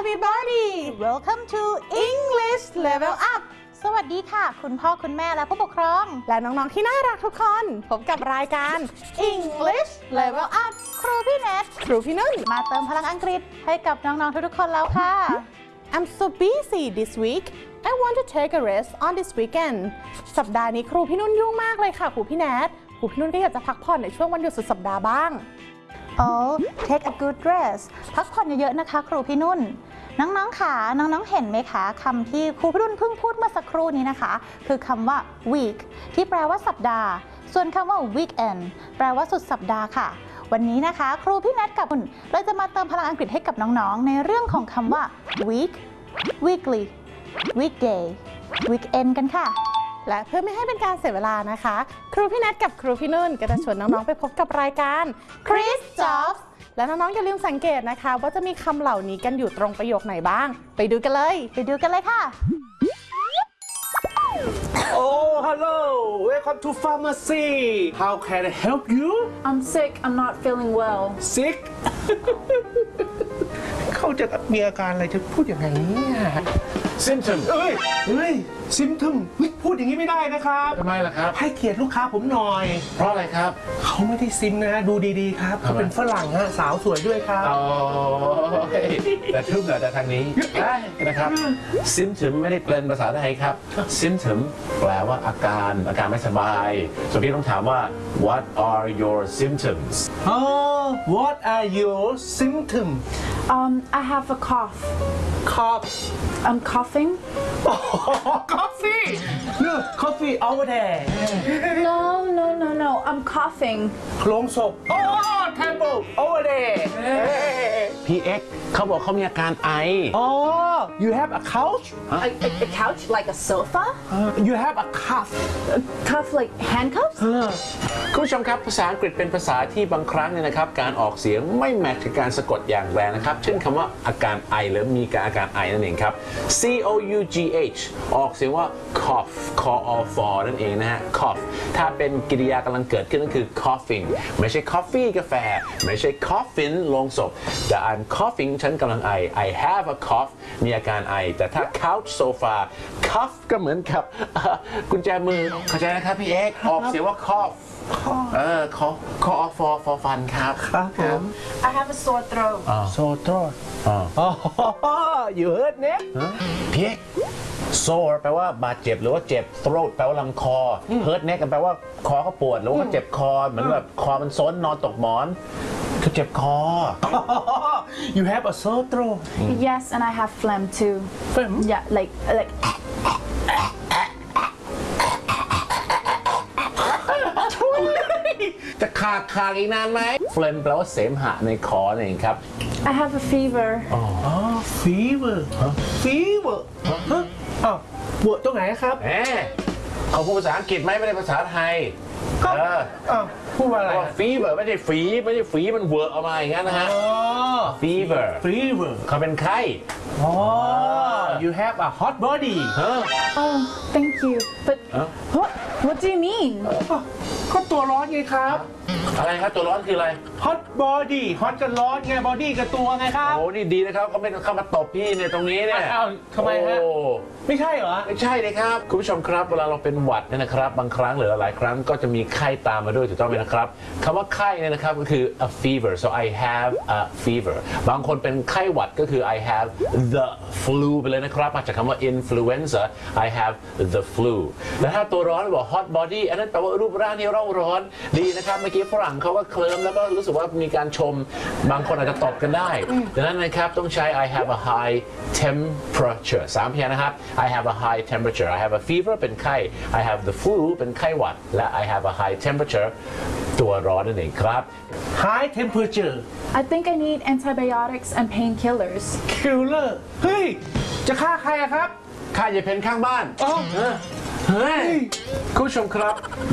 everybody welcome to English Level Up สวัสดีค่ะคุณพ่อคุณแม่และผู้ปกครองและน้องๆที่น่ารักทุกคนพบกับรายการ English Level Up ครูพี่แนทครูพี่นุ่นมาเติมพลังอังกฤษให้กับน้องๆทุกๆคนแล้วค่ะ I'm so busy this week I want to take a rest on this weekend สัปดาห์นี้ครูพี่นุ่นยุ่งมากเลยค่ะครูพี่แนทครูพี่นุ่นก็อยากจะพักผ่อนในช่วงวันหยุดสุดสัปดาห์บ้างOh, take a good rest พักผ่อนเยอะๆนะคะครูพี่นุ่นน้องๆค่ะน้องๆเห็นไหมคะคำที่ครูพี่นุ่นเพิ่งพูดเมื่อสักครู่นี้นะคะคือคำว่า week ที่แปลว่าสัปดาห์ส่วนคำว่า weekend แปลว่าสุดสัปดาห์ค่ะวันนี้นะคะครูพี่แนทกับคุณเราจะมาเติมพลังอังกฤษให้กับน้องๆในเรื่องของคำว่า week weekly weekday weekend กันค่ะและเพื่อไม่ให้เป็นการเสียเวลานะคะครูพี่แนทกับครูพี่นุ่นก็จะชวนน้องๆไปพบกับรายการ Chris Jobs และน้องๆอย่าลืมสังเกตนะคะว่าจะมีคำเหล่านี้กันอยู่ตรงประโยคไหนบ้างไปดูกันเลยค่ะ Oh, hello. Welcome to pharmacy. How can I help you? I'm sick. I'm not feeling well. Sick? เขาจะมีอาการอะไรจะพูดอย่างไรเนี่ย Symptom เฮ้ย symptom พูดอย่างนี้ไม่ได้นะครับทำไมล่ะครับให้เกียรติลูกค้าผมหน่อยเพราะอะไรครับเขาไม่ได้ซิมนะดูดีๆครับเขาเป็นฝรั่งฮะสาวสวยด้วยครับอ๋อแต่ทึ่มเหรอแต่ทางนี้ได้นะครับ Symptom ไม่ได้เป็นภาษาไทยครับ Symptom แปลว่าอาการไม่สบายส่วนพี่ต้องถามว่า What are your symptoms What are your symptoms? I have a cough. Cough. I'm coughing. Coffee. No, coffee over there. No. I'm coughing. โครงศพ Oh, temple over there. พี่เอ็กเขาบอกเขามีอาการไอ Oh, you have a couch? A couch like a sofa? You have a cuff. A cuff like handcuffs? คุณผู้ชมครับภาษาอังกฤษเป็นภาษาที่บางครั้งเนี่ยนะครับการออกเสียงไม่แมทช์กับการสะกดอย่างแรงนะครับเช่นคำว่าอาการไอหรือมีอาการไอนั่นเองครับ C O U G H ออกเสียงว่า cough cough นั่นเองนะฮะ cough ถ้าเป็นกริยากำลังเกิดขึ้นนั่นคือ coughing ไม่ใช่ coffee กาแฟไม่ใช่ coffin โลงศพแต่ I'm coughing ฉันกำลังไอ I have a cough มีอาการไอแต่ถ้า couch sofa cuff ก็เหมือนกับกุญแจมือเข้าใจนะครับพี่เอกออกเสียงว่า cough for fun ครับครับผม I have a sore throat. So throat. Oh, you heard me? พี่เอก sore แปลว่าบาดเจ็บหรือว่าเจ็บ throat แปลว่าลำคอ hurt neck แปลว่าคอเขาปวดหรือว่าเจ็บคอเหมือนแบบคอมันซนนอนตกหมอนคือเจ็บคอ You have a sore throat. Yes, and I have phlegm too. Phlegm? Yeah, like. จะคากอีกนานไหม phlegm แปลว่าเสมหะในคอนั่นเองครับ I have a fever. Oh, fever. Fever. อ้าวปวดตรงไหนครับแหมเขาพูดภาษาอังกฤษไหมไม่ได้ภาษาไทยอ้าวพูดว่าอะไร fever ไม่ใช่ฝีมันเวอร์ออกมาอย่างนั้นนะฮะ fever Fever. เขาเป็นไข้ Oh, you have a hot body. Oh, thank you. But what do you mean? ก็ตัวร้อนไงครับอะไรครับตัวร้อนคืออะไร Hot body hot ก็ร้อนไง body กับตัวไงครับโอ้นี่ดีนะครับเขาไม่เข้ามาตบพี่เนี่ยตรงนี้เนี่ยอ้าวทำไมฮะโอ้ไม่ใช่เหรอไม่ใช่เลยครับคุณผู้ชมครับเวลาเราเป็นหวัดเนี่ยนะครับบางครั้งหรือหลายครั้งก็จะมีไข้ตามมาด้วยถูกต้องไหมนะครับคำว่าไข้เนี่ยนะครับก็คือ a fever so I have a fever บางคนเป็นไข้หวัดก็คือ I have the flu ไปเลยนะครับมาจากคำว่า influenza I have the flu แล้วถ้าตัวร้อนบอก hot body อันนั้นแปลว่ารูปร่างที่เร่าร้อนดีนะครับเมื่อกี้ฝรั่งเขาก็เคลิ้มแล้วก็รู้สึกว่ามีการชมบางคนอาจจะตบกันได้ดังนั้นนะครับต้องใช้ I have a high temperature 3 พยางค์นะครับ I have a high temperature I have a fever เป็นไข้ I have the flu เป็นไข้หวัดและ I have a high temperature ตัวร้อนนั่นเองครับ High temperature I think I need antibiotics and painkillers. killer เฮ้ย จะฆ่าใครอะครับข้ายายเพนข้างบ้านอ๋อเฮ้ยคุณผู้ชมครับ